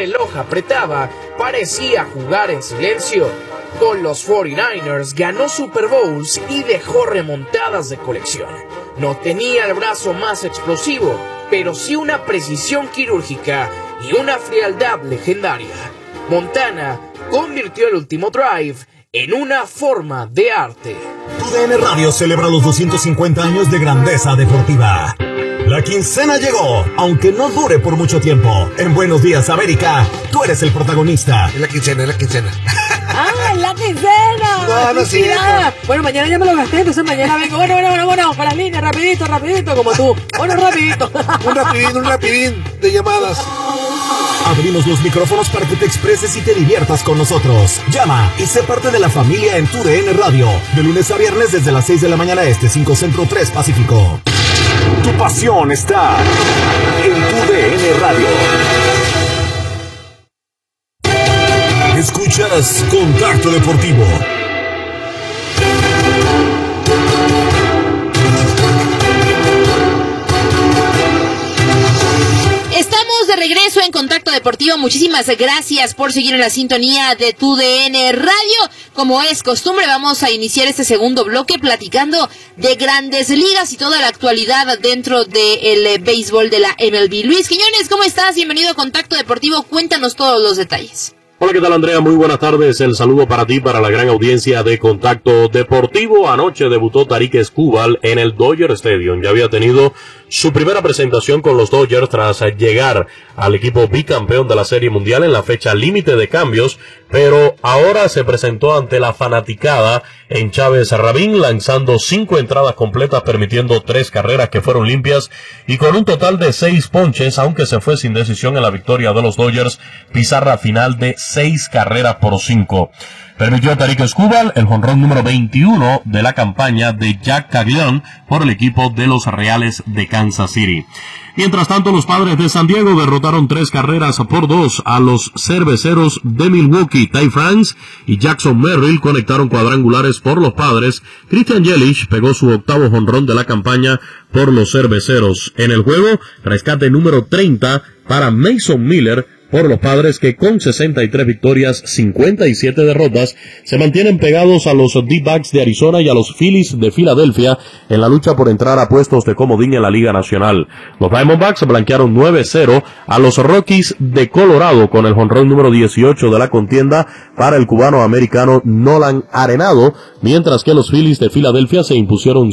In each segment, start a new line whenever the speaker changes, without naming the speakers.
reloj apretaba, parecía jugar en silencio. Con los 49ers ganó Super Bowls y dejó remontadas de colección. No tenía el brazo más explosivo, pero sí una precisión quirúrgica y una frialdad legendaria. Montana convirtió el último drive en una forma de arte.
TUDN Radio celebra los 250 años de grandeza deportiva. La quincena llegó, aunque no dure por mucho tiempo. En Buenos Días, América, tú eres el protagonista.
Es la quincena.
¡Ah, la quincena!
No, sí.
Bueno, mañana ya me lo gasté, entonces mañana vengo. Bueno, para las líneas, rapidito, como tú. Bueno, rapidito.
Un rapidín de llamadas.
Abrimos los micrófonos para que te expreses y te diviertas con nosotros. Llama y sé parte de la familia en TUDN Radio. De lunes a viernes desde las 6 de la mañana este, 5 Centro, 3 Pacífico. Tu pasión está en TUDN Radio. Escuchas Contacto Deportivo.
Estamos de regreso en Contacto Deportivo. Muchísimas gracias por seguir en la sintonía de TUDN Radio. Como es costumbre, vamos a iniciar este segundo bloque platicando de Grandes Ligas y toda la actualidad dentro del béisbol de la MLB. Luis Quiñones, ¿cómo estás? Bienvenido a Contacto Deportivo. Cuéntanos todos los detalles.
Hola, ¿qué tal, Andrea? Muy buenas tardes. El saludo para ti, para la gran audiencia de Contacto Deportivo. Anoche debutó Tarik Skubal en el Dodger Stadium. Ya había tenido su primera presentación con los Dodgers tras llegar al equipo bicampeón de la Serie Mundial en la fecha límite de cambios, pero ahora se presentó ante la fanaticada en Chávez Rabín, lanzando 5 entradas completas, permitiendo 3 carreras que fueron limpias y con un total de 6 ponches, aunque se fue sin decisión en la victoria de los Dodgers, pizarra final de 6-5. Permitió a Tarik Skubal el jonrón número 21 de la campaña de Jack Caglione por el equipo de los Reales de Kansas City. Mientras tanto, los Padres de San Diego derrotaron 3-2 a los Cerveceros de Milwaukee. Ty France y Jackson Merrill conectaron cuadrangulares por los Padres. Christian Yelich pegó su 8º jonrón de la campaña por los Cerveceros. En el juego, rescate número 30 para Mason Miller por los Padres, que con 63 victorias, 57 derrotas, se mantienen pegados a los D-backs de Arizona y a los Phillies de Filadelfia en la lucha por entrar a puestos de comodín en la Liga Nacional. Los Diamondbacks blanquearon 9-0 a los Rockies de Colorado con el jonrón número 18 de la contienda para el cubano-americano Nolan Arenado, mientras que los Phillies de Filadelfia se impusieron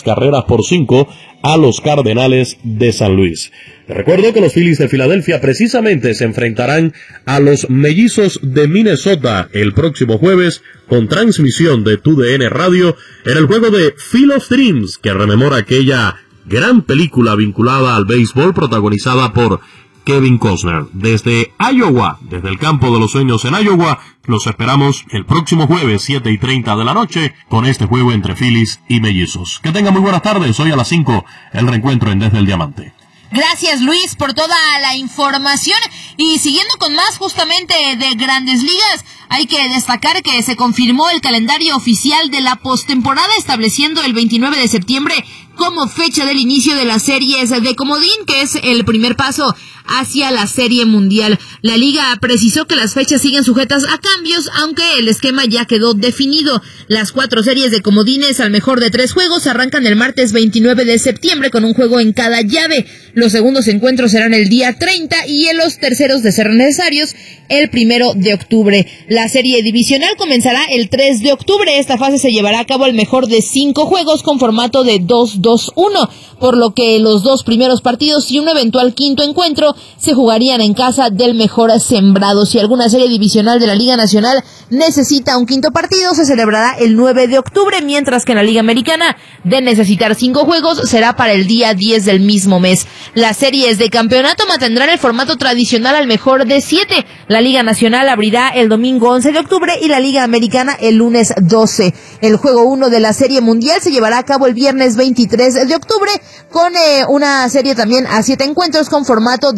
6-5 a los Cardenales de San Luis. Te recuerdo que los Phillies de Filadelfia precisamente se enfrentarán a los Mellizos de Minnesota el próximo jueves con transmisión de TUDN Radio en el juego de Field of Dreams, que rememora aquella gran película vinculada al béisbol protagonizada por Kevin Costner. Desde Iowa, desde el campo de los sueños en Iowa, los esperamos el próximo jueves 7:30 de la noche con este juego entre Phillies y Mellizos. Que tengan muy buenas tardes. Hoy a las 5 el reencuentro en Desde el Diamante.
Gracias, Luis, por toda la información. Y siguiendo con más justamente de Grandes Ligas, hay que destacar que se confirmó el calendario oficial de la postemporada, estableciendo el 29 de septiembre como fecha del inicio de las series de comodín, que es el primer paso hacia la Serie Mundial. La liga precisó que las fechas siguen sujetas a cambios, aunque el esquema ya quedó definido. Las 4 series de comodines al mejor de 3 juegos arrancan el martes 29 de septiembre con un juego en cada llave. Los segundos encuentros serán el día 30 y en los terceros, de ser necesarios, el 1 de octubre. La serie divisional comenzará el 3 de octubre. Esta fase se llevará a cabo el mejor de 5 juegos con formato de 2-2-1, por lo que los 2 primeros partidos y un eventual quinto encuentro se jugarían en casa del mejor sembrado. Si alguna serie divisional de la Liga Nacional necesita un quinto partido, se celebrará el 9 de octubre, mientras que en la Liga Americana, de necesitar 5 juegos, será para el día 10 del mismo mes. Las series de campeonato mantendrán el formato tradicional al mejor de 7. La Liga Nacional abrirá el domingo 11 de octubre y la Liga Americana el lunes 12. El juego 1 de la Serie Mundial se llevará a cabo el viernes 23 de octubre con una serie también a 7 encuentros con formato de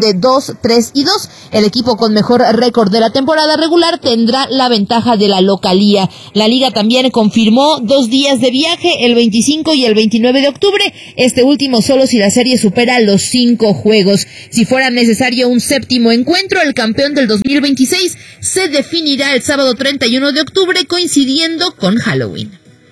de 2-3-2. El equipo con mejor récord de la temporada regular tendrá la ventaja de la localía. La liga también confirmó 2 días de viaje, el 25 y el 29 de octubre, este último solo si la serie supera los 5 juegos. Si fuera necesario un séptimo encuentro, el campeón del 2026 se definirá el sábado 31 de octubre, coincidiendo con Halloween.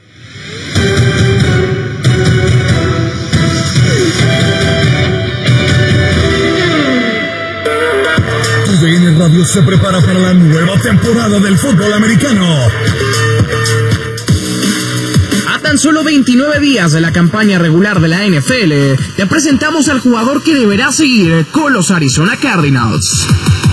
TUDN Radio se prepara para la nueva temporada del fútbol americano.
A tan solo 29 días de la campaña regular de la NFL, te presentamos al jugador que deberá seguir con los Arizona Cardinals.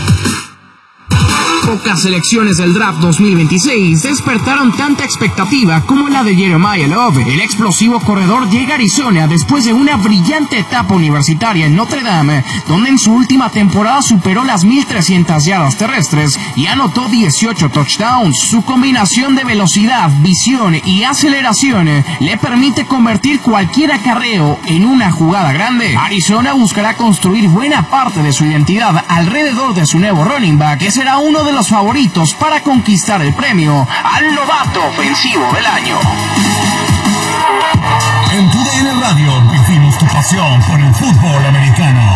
Pocas selecciones del draft 2026 despertaron tanta expectativa como la de Jeremiah Love. El explosivo corredor llega a Arizona después de una brillante etapa universitaria en Notre Dame, donde en su última temporada superó las 1,300 yardas terrestres y anotó 18 touchdowns. Su combinación de velocidad, visión y aceleración le permite convertir cualquier acarreo en una jugada grande. Arizona buscará construir buena parte de su identidad alrededor de su nuevo running back, que será uno de los favoritos para conquistar el premio al novato ofensivo del año.
En TUDN Radio vivimos tu pasión por el fútbol americano.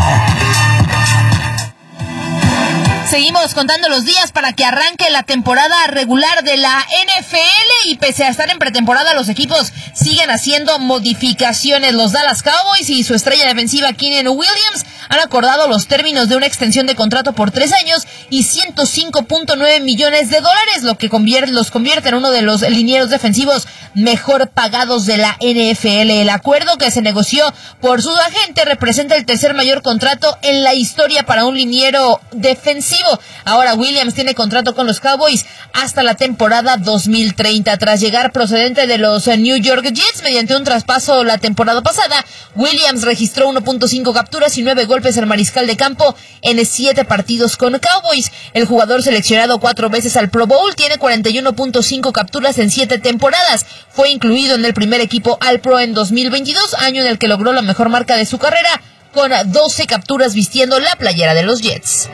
Seguimos contando los días para que arranque la temporada regular de la NFL y pese a estar en pretemporada, los equipos siguen haciendo modificaciones. Los Dallas Cowboys y su estrella defensiva Quinnen Williams han acordado los términos de una extensión de contrato por 3 años y $105.9 millones, lo que los convierte en uno de los linieros defensivos mejor pagados de la NFL. El acuerdo que se negoció por su agente representa el tercer mayor contrato en la historia para un liniero defensivo. Ahora Williams tiene contrato con los Cowboys hasta la temporada 2030. Tras llegar procedente de los New York Jets mediante un traspaso la temporada pasada, Williams registró 1.5 capturas y 9 golpes al mariscal de campo en 7 partidos con Cowboys. El jugador seleccionado 4 veces al Pro Bowl tiene 41.5 capturas en 7 temporadas. Fue incluido en el primer equipo All-Pro en 2022, año en el que logró la mejor marca de su carrera, con 12 capturas vistiendo la playera de los Jets.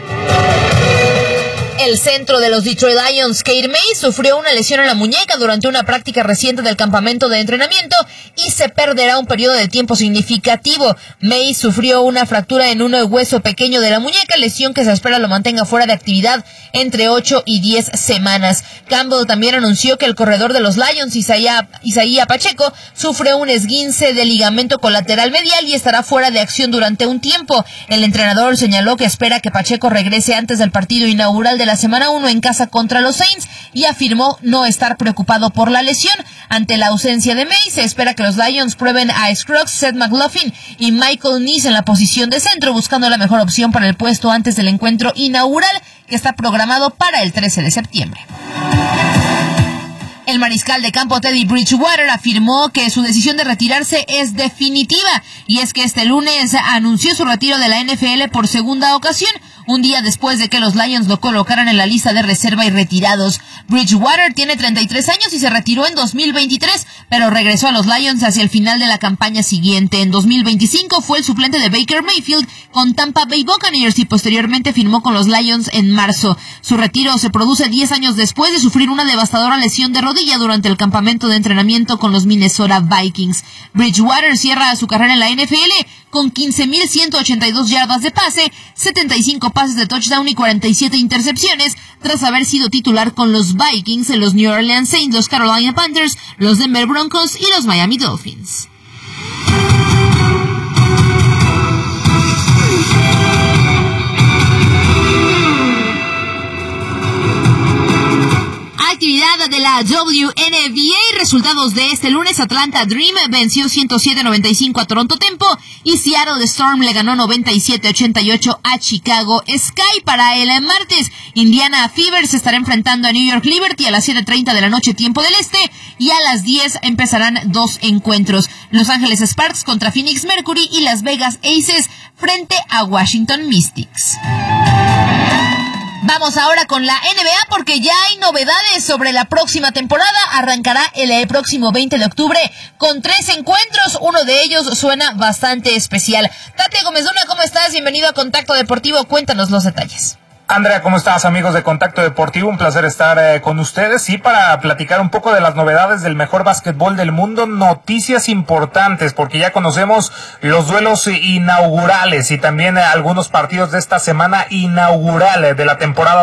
El centro de los Detroit Lions, Cade Mays, sufrió una lesión en la muñeca durante una práctica reciente del campamento de entrenamiento y se perderá un periodo de tiempo significativo. Mays sufrió una fractura en un hueso pequeño de la muñeca, lesión que se espera lo mantenga fuera de actividad entre 8 y 10 semanas. Campbell también anunció que el corredor de los Lions, Isaiah Pacheco, sufre un esguince de ligamento colateral medial y estará fuera de acción durante un tiempo. El entrenador señaló que espera que Pacheco regrese antes del partido inaugural de la semana 1 en casa contra los Saints y afirmó no estar preocupado por la lesión. Ante la ausencia de May, se espera que los Lions prueben a Scruggs, Seth McLaughlin y Michael Neese en la posición de centro, buscando la mejor opción para el puesto antes del encuentro inaugural, que está programado para el 13 de septiembre. El mariscal de campo Teddy Bridgewater afirmó que su decisión de retirarse es definitiva, y es que este lunes anunció su retiro de la NFL por segunda ocasión, un día después de que los Lions lo colocaran en la lista de reserva y retirados. Bridgewater tiene 33 años y se retiró en 2023, pero regresó a los Lions hacia el final de la campaña siguiente. En 2025 fue el suplente de Baker Mayfield con Tampa Bay Buccaneers y posteriormente firmó con los Lions en marzo. Su retiro se produce 10 años después de sufrir una devastadora lesión de rodilla durante el campamento de entrenamiento con los Minnesota Vikings. Bridgewater cierra su carrera en la NFL con 15,182 yardas de pase, 75 pases de touchdown y 47 intercepciones, tras haber sido titular con los Vikings, los New Orleans Saints, los Carolina Panthers, los Denver Broncos y los Miami Dolphins. Actividad de la WNBA, resultados de este lunes: Atlanta Dream venció 107-95 a Toronto Tempo y Seattle Storm le ganó 97-88 a Chicago Sky. Para el martes, Indiana Fever se estará enfrentando a New York Liberty a las 7:30 de la noche, tiempo del este, y a las 10 empezarán 2 encuentros: Los Ángeles Sparks contra Phoenix Mercury y Las Vegas Aces frente a Washington Mystics. Vamos ahora con la NBA porque ya hay novedades sobre la próxima temporada. Arrancará el próximo 20 de octubre con 3 encuentros. Uno de ellos suena bastante especial. Tate Gómez Luna, ¿cómo estás? Bienvenido a Contacto Deportivo. Cuéntanos los detalles.
Andrea, ¿cómo estás, amigos de Contacto Deportivo? Un placer estar con ustedes y para platicar un poco de las novedades del mejor básquetbol del mundo, noticias importantes, porque ya conocemos los duelos inaugurales y también algunos partidos de esta semana inaugural de la temporada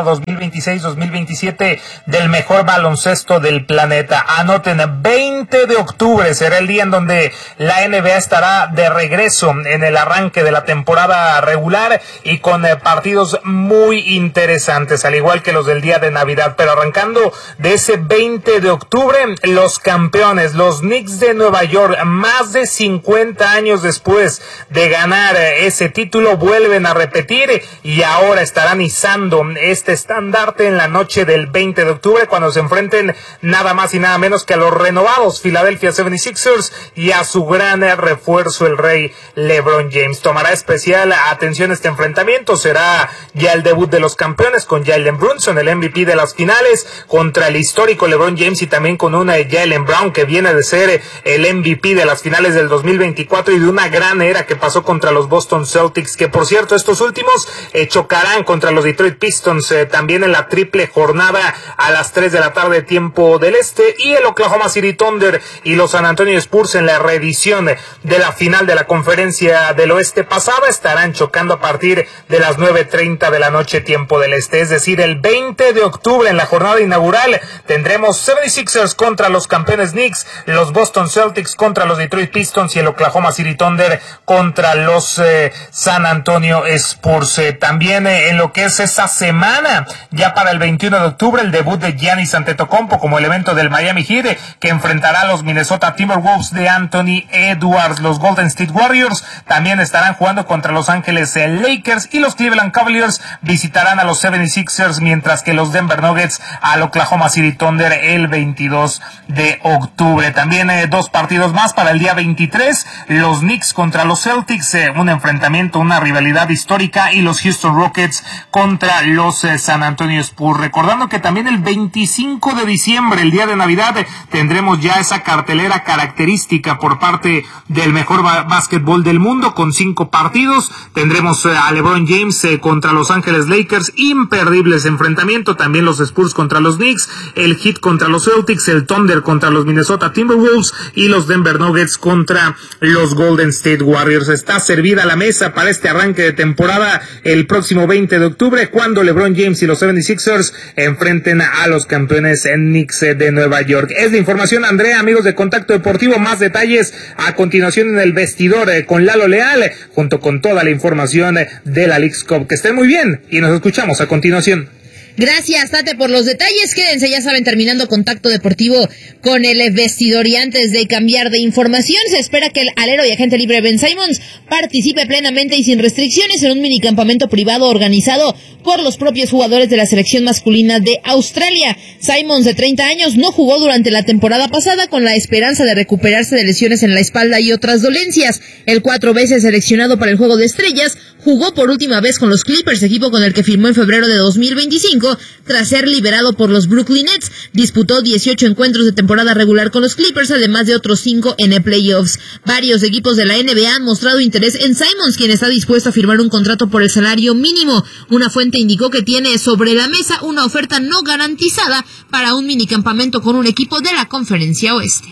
2026-2027 del mejor baloncesto del planeta. Anoten, 20 de octubre será el día en donde la NBA estará de regreso en el arranque de la temporada regular y con partidos muy interesantes, al igual que los del día de Navidad, pero arrancando de ese 20 de octubre, los campeones, los Knicks de Nueva York, más de 50 años después de ganar ese título, vuelven a repetir y ahora estarán izando este estandarte en la noche del 20 de octubre, cuando se enfrenten nada más y nada menos que a los renovados Philadelphia 76ers y a su gran refuerzo, el rey LeBron James. Tomará especial atención este enfrentamiento, será ya el debut de los campeones con Jalen Brunson, el MVP de las finales, contra el histórico LeBron James y también con una Jaylen Brown que viene de ser el MVP de las finales del 2024 y de una gran era que pasó contra los Boston Celtics, que por cierto estos últimos chocarán contra los Detroit Pistons también en la triple jornada a las 3 de la tarde tiempo del este, y el Oklahoma City Thunder y los San Antonio Spurs en la reedición de la final de la conferencia del oeste pasada estarán chocando a partir de las 9:30 de la noche tiempo del este, es decir, el 20 de octubre en la jornada inaugural tendremos 76ers contra los campeones Knicks, los Boston Celtics contra los Detroit Pistons y el Oklahoma City Thunder contra los San Antonio Spurs. También en lo que es esa semana, ya para el 21 de octubre, el debut de Giannis Antetokounmpo como elemento del Miami Heat, que enfrentará a los Minnesota Timberwolves de Anthony Edwards. Los Golden State Warriors también estarán jugando contra Los Ángeles Lakers y los Cleveland Cavaliers visitarán a los 76ers, mientras que los Denver Nuggets al Oklahoma City Thunder el 22 de octubre. También 2 partidos más para el día 23, los Knicks contra los Celtics, un enfrentamiento, una rivalidad histórica, y los Houston Rockets contra los San Antonio Spurs. Recordando que también el 25 de diciembre, el día de Navidad, tendremos ya esa cartelera característica por parte del mejor básquetbol del mundo con 5 partidos. Tendremos a LeBron James contra Los Ángeles Lakers, imperdibles enfrentamiento, también los Spurs contra los Knicks, el Heat contra los Celtics, el Thunder contra los Minnesota Timberwolves y los Denver Nuggets contra los Golden State Warriors. Está servida la mesa para este arranque de temporada el próximo 20 de octubre, cuando LeBron James y los 76ers enfrenten a los campeones Knicks de Nueva York. Es la información, Andrea, amigos de Contacto Deportivo. Más detalles a continuación en el vestidor con Lalo Leal, junto con toda la información de la Leagues Cup. Que estén muy bien y nos escuchamos a continuación.
Gracias, Tate, por los detalles. Quédense, ya saben, terminando Contacto Deportivo con el vestidor. Y antes de cambiar de información, se espera que el alero y agente libre Ben Simmons participe plenamente y sin restricciones en un minicampamento privado organizado por los propios jugadores de la selección masculina de Australia. Simmons, de 30 años, no jugó durante la temporada pasada con la esperanza de recuperarse de lesiones en la espalda y otras dolencias. El 4 veces seleccionado para el Juego de Estrellas jugó por última vez con los Clippers, equipo con el que firmó en febrero de 2025, tras ser liberado por los Brooklyn Nets. Disputó 18 encuentros de temporada regular con los Clippers, además de otros 5 en playoffs. Varios equipos de la NBA han mostrado interés en Simmons, quien está dispuesto a firmar un contrato por el salario mínimo. Una fuente indicó que tiene sobre la mesa una oferta no garantizada para un minicampamento con un equipo de la Conferencia Oeste.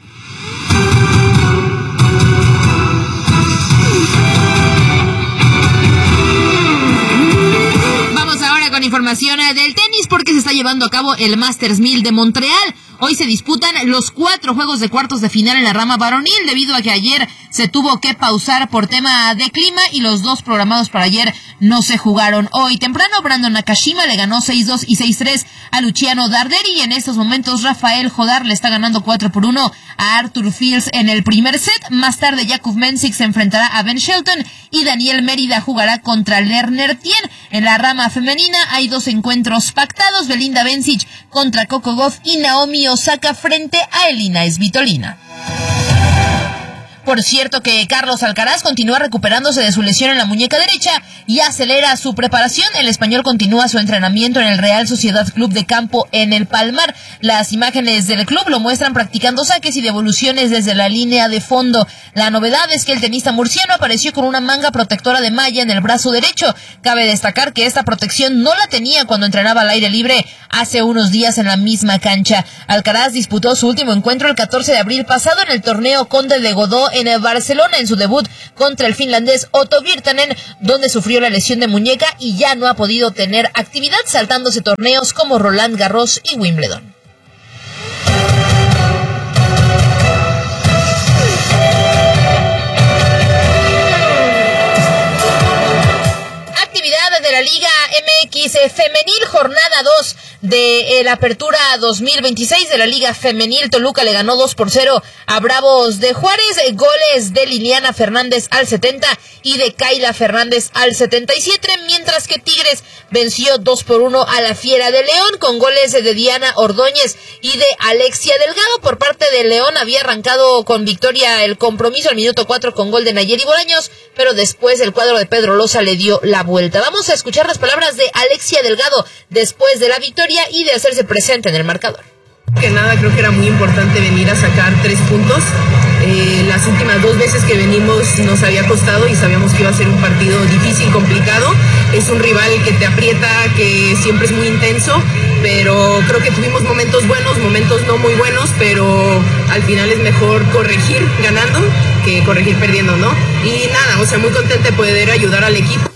Con información del tenis, porque se está llevando a cabo el Masters 1000 de Montreal. Hoy se disputan los 4 juegos de cuartos de final en la rama varonil, debido a que ayer se tuvo que pausar por tema de clima y los 2 programados para ayer no se jugaron. Hoy temprano, Brandon Nakashima le ganó 6-2 y 6-3 a Luciano Darderi, y en estos momentos Rafael Jodar le está ganando 4-1 a Arthur Fields en el primer set. Más tarde, Jakub Mensik se enfrentará a Ben Shelton y Daniel Mérida jugará contra Lerner Tien. En la rama femenina hay 2 encuentros pactados: Belinda Bencic contra Coco Gauff y Naomi Osaka frente a Elina Svitolina. Por cierto que Carlos Alcaraz continúa recuperándose de su lesión en la muñeca derecha y acelera su preparación. El español continúa su entrenamiento en el Real Sociedad Club de Campo en el Palmar. Las imágenes del club lo muestran practicando saques y devoluciones desde la línea de fondo. La novedad es que el tenista murciano apareció con una manga protectora de malla en el brazo derecho. Cabe destacar que esta protección no la tenía cuando entrenaba al aire libre hace unos días en la misma cancha. Alcaraz disputó su último encuentro el 14 de abril pasado en el torneo Conde de Godó en Barcelona en su debut contra el finlandés Otto Virtanen, donde sufrió la lesión de muñeca y ya no ha podido tener actividad, saltándose torneos como Roland Garros y Wimbledon. De la Liga MX Femenil, jornada 2 de la Apertura 2026 de la Liga Femenil. Toluca le ganó 2-0 a Bravos de Juárez, goles de Liliana Fernández al 70 y de Kayla Fernández al 77, mientras que Tigres venció 2-1 a la Fiera de León con goles de Diana Ordóñez y de Alexia Delgado. Por parte de León había arrancado con victoria el compromiso al minuto 4 con gol de Nayeli Bolaños, pero después el cuadro de Pedro Loza le dio la vuelta. Vamos a escuchar las palabras de Alexia Delgado después de la victoria y de hacerse presente en el marcador.
Que nada, creo que era muy importante venir a sacar 3 puntos. Las últimas 2 veces que venimos nos había costado y sabíamos que iba a ser un partido difícil, complicado. Es un rival que te aprieta, que siempre es muy intenso, pero creo que tuvimos momentos buenos, momentos no muy buenos, pero al final es mejor corregir ganando que corregir perdiendo, ¿no? Y nada, o sea, muy contenta de poder ayudar al equipo.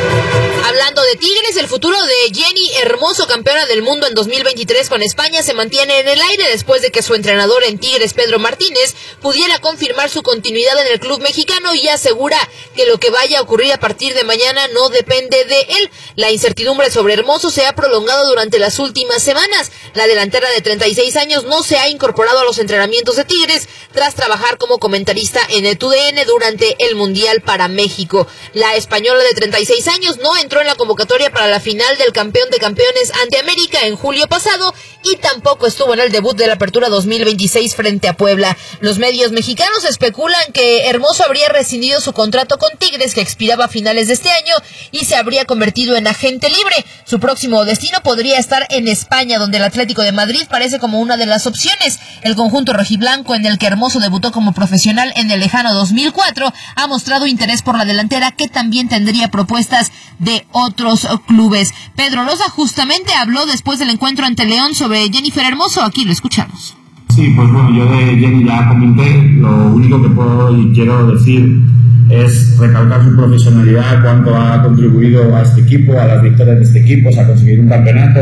Hablando de Tigres, el futuro de Jenny Hermoso, campeona del mundo en 2023 con España, se mantiene en el aire después de que su entrenador en Tigres, Pedro Martínez, pudiera confirmar su continuidad en el club mexicano y asegura que lo que vaya a ocurrir a partir de mañana no depende de él. La incertidumbre sobre Hermoso se ha prolongado durante las últimas semanas. La delantera de 36 años no se ha incorporado a los entrenamientos de Tigres tras trabajar como comentarista en el TUDN durante el Mundial para México. La española de 36 años no entró en la convocatoria para la final del Campeón de Campeones ante América en julio pasado y tampoco estuvo en el debut de la Apertura 2026 frente a Puebla. Los medios mexicanos especulan que Hermoso habría rescindido su contrato con Tigres, que expiraba a finales de este año, y se habría convertido en agente libre. Su próximo destino podría estar en España, donde el Atlético de Madrid parece como una de las opciones. El conjunto rojiblanco, en el que Hermoso debutó como profesional en el lejano 2004, ha mostrado interés por la delantera, que también tendría propuestas de otros clubes. Pedro Loza justamente habló después del encuentro ante León sobre Jennifer Hermoso. Aquí lo escuchamos.
Sí, pues bueno, yo de Jenny ya comenté. Lo único que puedo y quiero decir es recalcar su profesionalidad, cuánto ha contribuido a este equipo, a las victorias de este equipo, a conseguir un campeonato.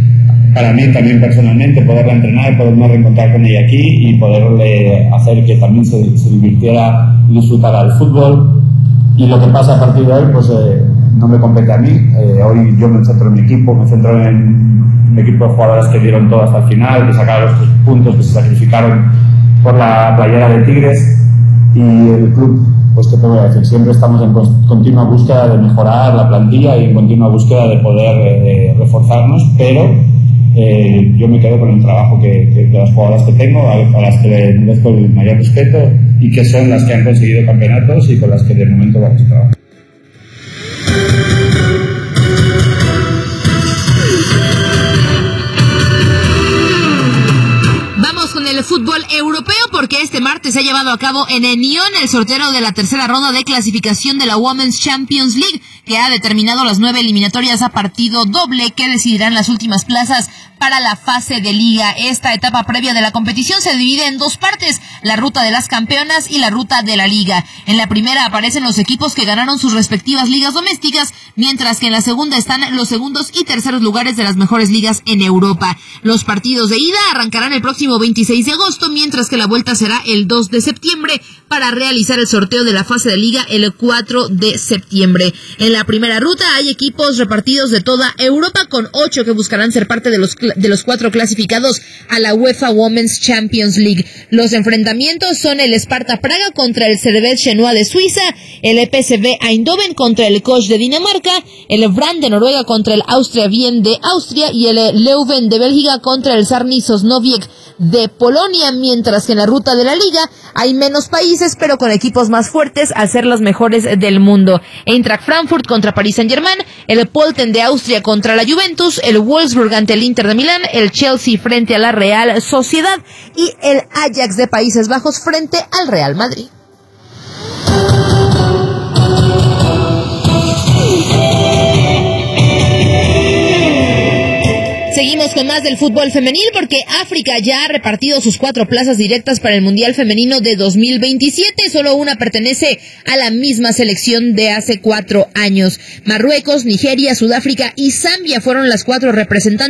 Para mí también personalmente, poderla entrenar, poderme reencontrar con ella aquí y poderle hacer que también se divirtiera y disfrutara del fútbol. Y lo que pasa a partir de hoy, pues no me compete a mí. Hoy yo me centro en mi equipo, me centro en un equipo de jugadoras que dieron todo hasta el final, que sacaron los 3 puntos, que se sacrificaron por la playera de Tigres. Y el club, pues qué te voy a decir, siempre estamos en continua búsqueda de mejorar la plantilla y en continua búsqueda de poder reforzarnos, pero yo me quedo con el trabajo de las jugadoras que tengo, a las que le merezco el mayor respeto y que son las que han conseguido campeonatos y con las que de momento vamos a trabajar.
Vamos con el fútbol europeo, porque este martes se ha llevado a cabo en Nyon el sorteo de la tercera ronda de clasificación de la Women's Champions League, que ha determinado las 9 eliminatorias a partido doble que decidirán las últimas plazas para la fase de liga. Esta etapa previa de la competición se divide en 2 partes, la ruta de las campeonas y la ruta de la liga. En la primera aparecen los equipos que ganaron sus respectivas ligas domésticas, mientras que en la segunda están los segundos y terceros lugares de las mejores ligas en Europa. Los partidos de ida arrancarán el próximo 26 de agosto, mientras que la vuelta será el 2 de septiembre para realizar el sorteo de la fase de liga el 4 de septiembre. En la primera ruta hay equipos repartidos de toda Europa, con 8 que buscarán ser parte de los 4 clasificados a la UEFA Women's Champions League. Los enfrentamientos mandamientos son el Sparta Praga contra el Servette Genoa de Suiza, el PSV Eindhoven contra el Koch de Dinamarca, el Brann de Noruega contra el Austria Wien de Austria y el Leuven de Bélgica contra el Sarni Sosnowiec de Polonia, mientras que en la ruta de la liga hay menos países, pero con equipos más fuertes al ser los mejores del mundo. Eintracht Frankfurt contra Paris Saint-Germain, el Polten de Austria contra la Juventus, el Wolfsburg ante el Inter de Milán, el Chelsea frente a la Real Sociedad y el Ajax de Países Bajos frente al Real Madrid. Seguimos con más del fútbol femenil porque África ya ha repartido sus 4 plazas directas para el Mundial Femenino de 2027. Solo una pertenece a la misma selección de hace 4 años. Marruecos, Nigeria, Sudáfrica y Zambia fueron las 4 representantes